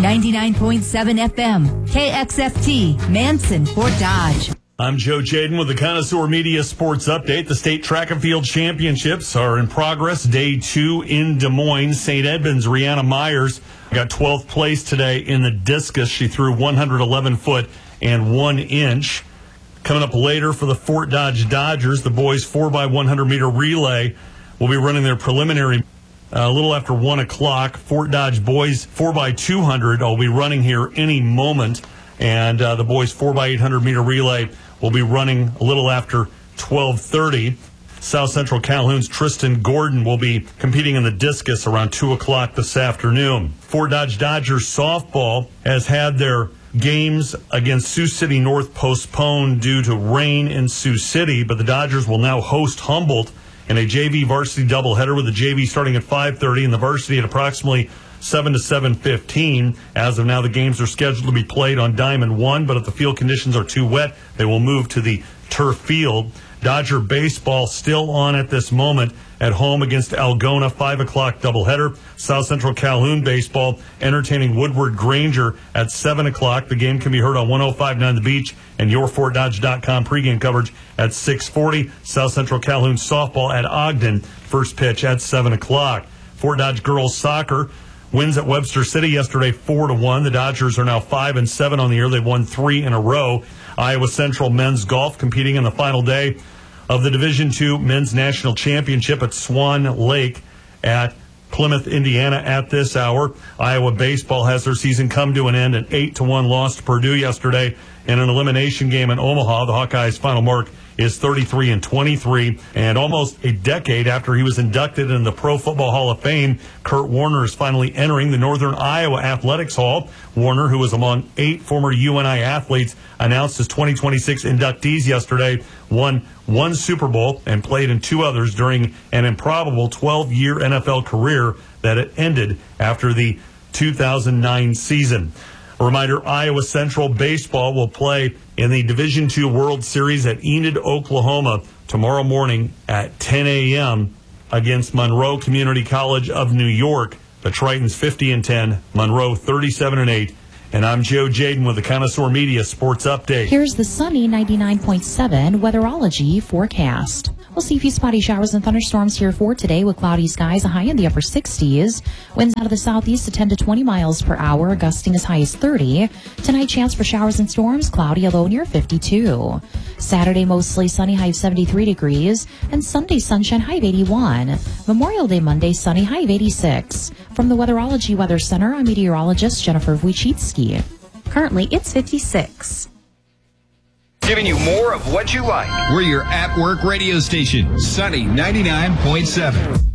99.7 FM, KXFT, Manson, Fort Dodge. I'm Joe Jaden with the Connoisseur Media Sports Update. The State Track and Field Championships are in progress. Day 2 in Des Moines. St. Edmunds' Rihanna Myers got 12th place today in the discus. She threw 111 foot and 1 inch. Coming up later for the Fort Dodge Dodgers, the boys 4x100 meter relay will be running their preliminary a little after 1 o'clock. Fort Dodge boys 4x200 will be running here any moment. And the boys 4x800 meter relay will be running a little after 12:30. South Central Calhoun's Tristan Gordon will be competing in the discus around 2 o'clock this afternoon. Fort Dodge Dodgers softball has had their games against Sioux City North postponed due to rain in Sioux City, but the Dodgers will now host Humboldt in a JV varsity doubleheader, with the JV starting at 5:30 and the varsity at approximately 7 to 7:15. As of now, the games are scheduled to be played on Diamond 1, but if the field conditions are too wet, they will move to the turf field. Dodger baseball still on at this moment at home against Algona, 5 o'clock doubleheader. South Central Calhoun baseball entertaining Woodward Granger at 7 o'clock. The game can be heard on 105.9 The Beach and YourFortDodge.com pregame coverage at 6:40. South Central Calhoun softball at Ogden, first pitch at 7 o'clock. Fort Dodge girls soccer wins at Webster City yesterday 4-1. The Dodgers are now 5-7 on the year. They've won 3 in a row. Iowa Central men's golf competing in the final day of the Division II Men's National Championship at Swan Lake at Plymouth, Indiana at this hour. Iowa baseball has their season come to an end. An 8-1 loss to Purdue yesterday in an elimination game in Omaha. The Hawkeyes' final mark is 33-23, and almost a decade after he was inducted in the Pro Football Hall of Fame, Kurt Warner is finally entering the Northern Iowa Athletics Hall. Warner, who was among 8 former UNI athletes, announced his 2026 inductees yesterday, won 1 Super Bowl and played in 2 others during an improbable 12-year NFL career that it ended after the 2009 season. A reminder, Iowa Central baseball will play in the Division II World Series at Enid, Oklahoma tomorrow morning at 10 a.m. against Monroe Community College of New York. The Tritons 50-10, Monroe 37-8. And I'm Joe Jaden with the Connoisseur Media Sports Update. Here's the sunny 99.7 weatherology forecast. We'll see a few spotty showers and thunderstorms here for today with cloudy skies, a high in the upper 60s. Winds out of the southeast at 10 to 20 miles per hour, gusting as high as 30. Tonight, chance for showers and storms, cloudy, a low near 52. Saturday, mostly sunny, high of 73 degrees. And Sunday, sunshine, high of 81. Memorial Day, Monday, sunny, high of 86. From the Weatherology Weather Center, I'm meteorologist Jennifer Wojcicki. Currently, it's 56. Giving you more of what you like. We're your at-work radio station, Sunny 99.7.